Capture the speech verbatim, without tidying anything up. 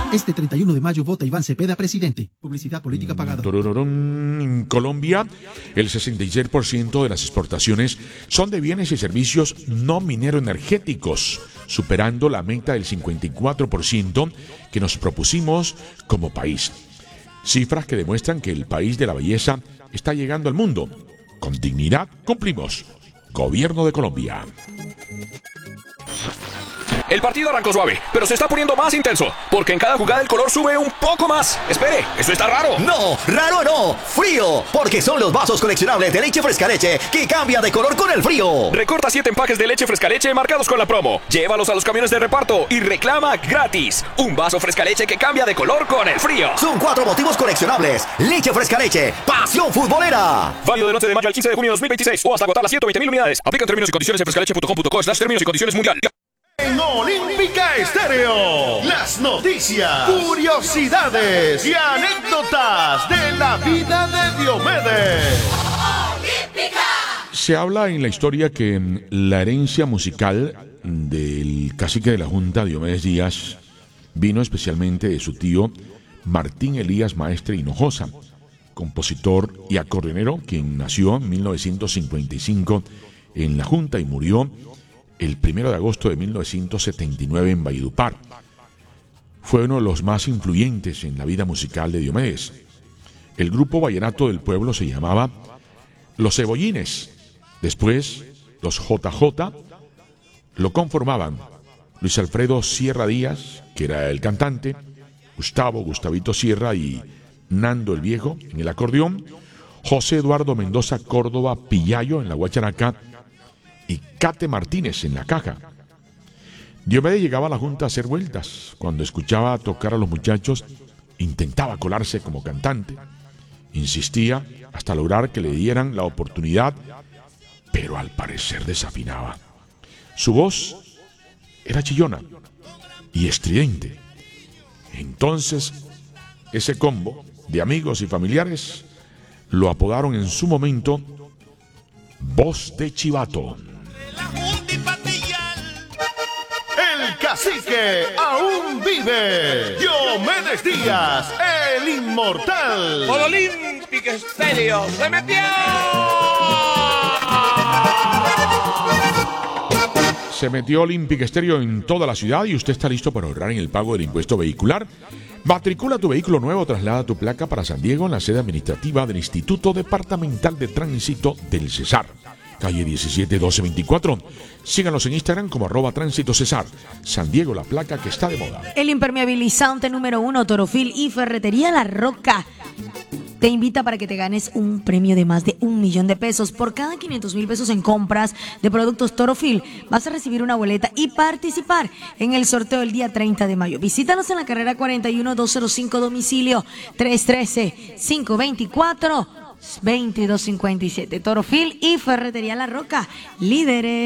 Este treinta y uno de mayo vota Iván Cepeda presidente. Publicidad política pagada. En Colombia, el sesenta y seis por ciento de las exportaciones son de bienes y servicios no minero-energéticos, superando la meta del cincuenta y cuatro por ciento que nos propusimos como país. Cifras que demuestran que el país de la belleza está llegando al mundo. Con dignidad cumplimos. Gobierno de Colombia. El partido arrancó suave, pero se está poniendo más intenso, porque en cada jugada el color sube un poco más. Espere, ¿eso está raro? No, raro no, frío, porque son los vasos coleccionables de leche Frescaleche que cambian de color con el frío. Recorta siete empaques de leche Frescaleche marcados con la promo. Llévalos a los camiones de reparto y reclama gratis un vaso Frescaleche que cambia de color con el frío. Son cuatro motivos coleccionables. Leche Frescaleche, pasión futbolera. Válido del once de mayo al quince de junio de dos mil veintiséis o hasta agotar las ciento veinte mil unidades. Aplican términos y condiciones en frescaleche punto com punto co slash términos y condiciones mundial. En Olímpica Estéreo, las noticias, curiosidades y anécdotas de la vida de Diomedes. Olímpica. Se habla en la historia que la herencia musical del cacique de la Junta, Diomedes Díaz, vino especialmente de su tío Martín Elías Maestre Hinojosa, compositor y acordeonero, quien nació en mil novecientos cincuenta y cinco en la Junta y murió el primero de agosto de mil novecientos setenta y nueve en Valledupar. Fue uno de los más influyentes en la vida musical de Diomedes. El grupo vallenato del pueblo se llamaba Los Cebollines. Después, los J J lo conformaban Luis Alfredo Sierra Díaz, que era el cantante, Gustavo Gustavito Sierra y Nando el Viejo en el acordeón, José Eduardo Mendoza Córdoba Pillayo en la guacharaca y Cate Martínez en la caja. Diomedes llegaba a la Junta a hacer vueltas. Cuando escuchaba tocar a los muchachos, intentaba colarse como cantante. Insistía hasta lograr que le dieran la oportunidad, pero al parecer desafinaba. Su voz era chillona y estridente. Entonces, ese combo de amigos y familiares lo apodaron en su momento Voz de Chivato. El cacique aún vive. Diomedes Díaz, el inmortal. Por Olímpica Estéreo se metió. Se metió Olímpica Estéreo en toda la ciudad y usted está listo para ahorrar en el pago del impuesto vehicular. Matricula tu vehículo nuevo, traslada tu placa para San Diego en la sede administrativa del Instituto Departamental de Tránsito del Cesar. Calle diecisiete doce veinticuatro. Síganos en Instagram como arroba Tránsito Cesar. San Diego, la placa que está de moda. El impermeabilizante número uno, Torofil y Ferretería La Roca te invita para que te ganes un premio de más de un millón de pesos. Por cada quinientos mil pesos en compras de productos Torofil, vas a recibir una boleta y participar en el sorteo el día treinta de mayo. Visítanos en la carrera cuarenta y uno doscientos cinco, domicilio tres uno tres, cinco dos cuatro, dos dos cinco siete. Torofil y Ferretería La Roca, líderes.